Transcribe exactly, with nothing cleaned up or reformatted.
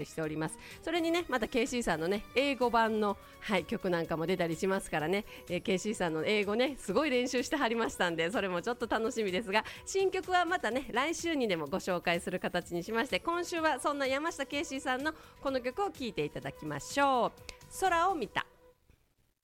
しております。それにねまた ケーシー さんのね英語版の、はい、曲なんかも出たりしますからね、えー、ケーシー さんの英語ねすごい練習してはりましたんで、それもちょっと楽しみですが、新曲はまたね来週にでもご紹介する形にしまして、今週はそんな山下ケーシーさんのこの曲を聴いていただきましょう。空を見た。